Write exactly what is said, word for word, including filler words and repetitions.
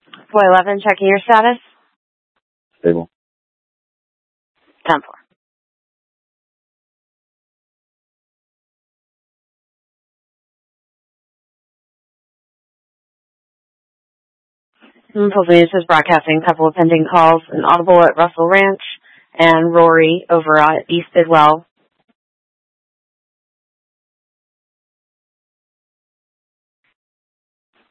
four eleven, checking your status. Stable. ten four. Pennsylvania is broadcasting a couple of pending calls, an audible at Russell Ranch and Rory over at East Bidwell.